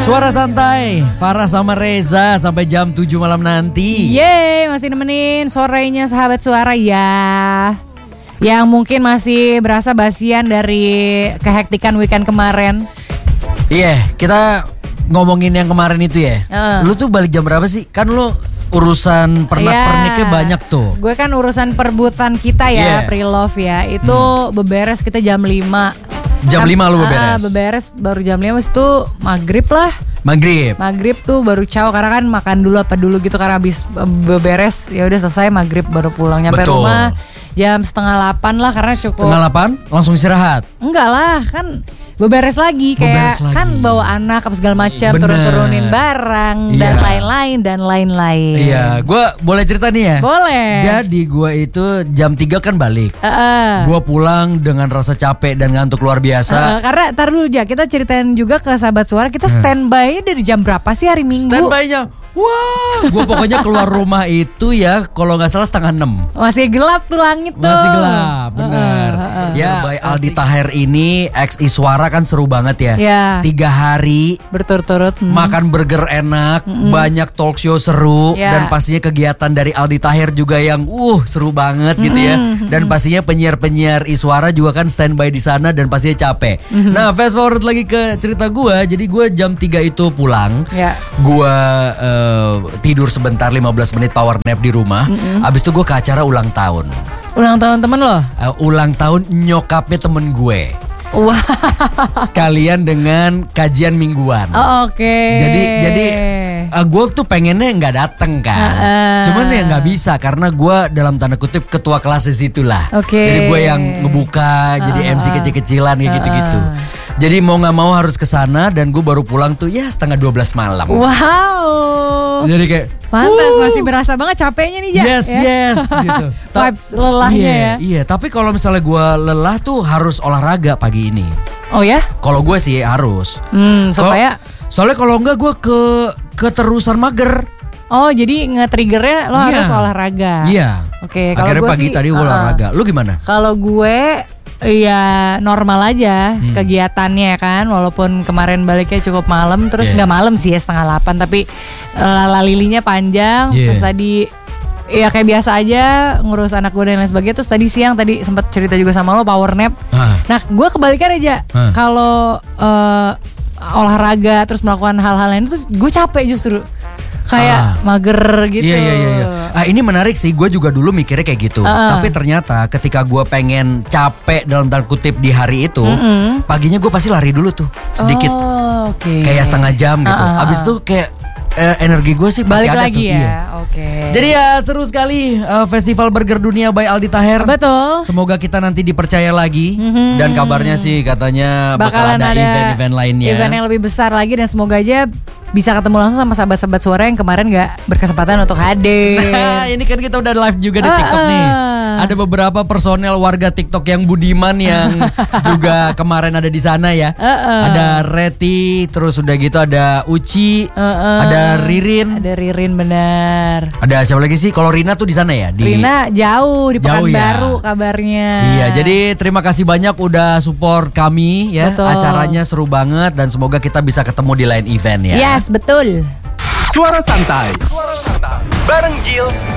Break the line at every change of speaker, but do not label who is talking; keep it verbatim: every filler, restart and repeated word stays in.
Suara santai, Farah sama Reza sampai jam tujuh malam nanti.
Yeay, masih nemenin sorenya sahabat suara ya. Yang mungkin masih berasa basian dari kehektikan weekend kemarin.
Iya, yeah, kita ngomongin yang kemarin itu ya. Uh. Lu tuh balik jam berapa sih? Kan lu urusan pernak-perniknya yeah. banyak tuh.
Gue kan urusan perbutan kita ya, yeah. pre-love ya. Itu hmm. beberes kita jam lima.
Jam lima lu beberes?
Ah, beberes baru jam lima, habis itu maghrib lah.
Maghrib.
Maghrib tuh baru caw, karena kan makan dulu apa dulu gitu, karena habis beberes ya udah selesai maghrib baru pulang. Nyampe
Betul.
rumah jam setengah delapan lah, karena cukup.
Setengah delapan langsung istirahat?
Enggak lah, kan beberes lagi kayak
beberes lagi.
Kan bawa anak apa segala macam, turun-turunin barang iya. dan lain-lain dan lain-lain.
Iya, gue boleh cerita nih ya?
Boleh.
Jadi gue itu jam tiga kan balik.
Uh-uh.
Gue pulang dengan rasa capek dan ngantuk luar biasa.
Uh, karena tar dulu aja, kita ceritain juga ke sahabat suara, kita standby dari jam berapa sih hari Minggu?
Standby-nya, wah, gue pokoknya keluar rumah itu ya kalau nggak salah setengah enam.
Masih gelap tuh langit tuh.
Masih gelap, bener. Uh, uh, uh. Ya, by Aldi Taher ini ex Iswara kan seru banget ya.
Ya.
Tiga hari
berturut-turut hmm.
makan burger enak, hmm. banyak talk show seru, ya. Dan pastinya kegiatan dari Aldi Taher juga yang uh seru banget hmm. gitu ya. Dan pastinya penyiar-penyiar Iswara juga kan standby di sana dan pastinya capek. Hmm. Nah, fast forward lagi ke cerita gue. Jadi gue jam tiga itu pulang.
Ya.
Gue uh, tidur sebentar lima belas menit power nap di rumah. Hmm. Abis itu gue ke acara ulang tahun.
Ulang tahun temen lo?
Uh, ulang tahun nyokapnya temen gue.
Wah.
Sekalian dengan kajian mingguan.
Oh, oke. Okay.
Jadi jadi uh, gue tuh pengennya nggak dateng kan. Uh, Cuman ya nggak bisa karena gue dalam tanda kutip ketua kelas di situ lah.
Oke. Okay.
Jadi gue yang ngebuka, uh, jadi M C kecil-kecilan kayak uh, gitu-gitu. Jadi mau nggak mau harus kesana dan gue baru pulang tuh ya setengah dua belas malam.
Wow.
Jadi kayak
pantas, masih berasa banget capeknya nih ya.
Yes, ya? yes gitu.
Vibes lelahnya
iya,
ya.
Iya, tapi kalau misalnya gue lelah tuh harus olahraga pagi ini.
Oh ya?
Kalau gue sih harus.
Hmm, supaya
kalo, soalnya kalau enggak gue ke keterusan mager.
Oh, jadi nge-triggernya lo
iya.
harus olahraga.
Iya.
Oke,
kalau gue pagi
sih,
tadi gue uh, olahraga. Lu gimana?
Kalau gue ya normal aja hmm. kegiatannya kan, walaupun kemarin baliknya cukup malam, terus nggak yeah. malam sih ya setengah delapan, tapi lala lilinya panjang, yeah. terus tadi ya kayak biasa aja ngurus anak gue dan lain sebagainya, terus tadi siang tadi sempat cerita juga sama lo power nap. Huh. Nah gue kebalikan aja, huh. kalau uh, olahraga terus melakukan hal-hal lain itu gue capek justru. Kayak ah. mager gitu.
Iya iya iya. Ah, ini menarik sih. Gue juga dulu mikirnya kayak gitu. Uh. Tapi ternyata ketika gue pengen capek dalam tanda kutip di hari itu, mm-hmm. paginya gue pasti lari dulu tuh sedikit.
Oh, okay.
Kayak setengah jam gitu. Uh, uh, Abis itu kayak uh, energi gue sih pasti
balik
ada
lagi
tuh.
Ya?
Iya.
Okay.
Jadi ya seru sekali uh, Festival Burger Dunia by Aldi Taher.
Betul.
Semoga kita nanti dipercaya lagi. Mm-hmm. Dan kabarnya sih katanya bakal ada, ada event-event lainnya.
Event yang lebih besar lagi, dan semoga aja bisa ketemu langsung sama sahabat-sahabat suara yang kemarin gak berkesempatan untuk hadir. Nah,
ini kan kita udah live juga di uh, TikTok nih. Ada beberapa personel warga TikTok yang budiman yang juga kemarin ada di sana ya. Uh, uh. Ada Reti, terus udah gitu ada Uci, uh, uh. ada Ririn.
Ada Ririn benar.
Ada siapa lagi sih? Kalau Rina tuh di sana ya? Di...
Rina jauh di Pekanbaru ya? Kabarnya.
Iya, jadi terima kasih banyak udah support kami ya. Betul. Acaranya seru banget dan semoga kita bisa ketemu di lain event ya.
Yes, betul.
Suara santai. Suara santai. Bareng Jill